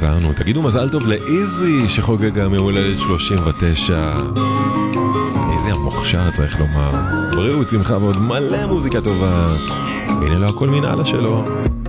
חזרנו, תגידו מזל טוב לאיזי שחוגג גם יום הולדת 39. איזי המוכשר צריך לומר. בריאות, שמחה ועוד מלא מוזיקה טובה. הנה לו הכל מנהלה שלו.